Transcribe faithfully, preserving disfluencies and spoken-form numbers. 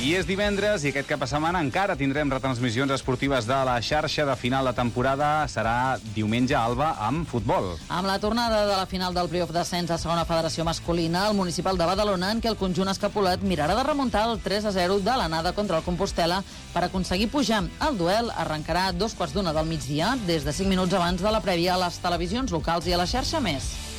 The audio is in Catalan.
I és divendres i aquest cap de setmana encara tindrem retransmissions esportives de la xarxa de final de temporada. Serà diumenge a Alba amb futbol. Amb la tornada de la final del playoff d'ascens a segona federació masculina, el municipal de Badalona, en què el conjunt escapulat mirarà de remuntar el tres a zero de l'anada contra el Compostela per aconseguir pujar. El duel arrencarà a dos quarts d'una del migdia, des de cinc minuts abans de la prèvia a les televisions locals i a la xarxa Més.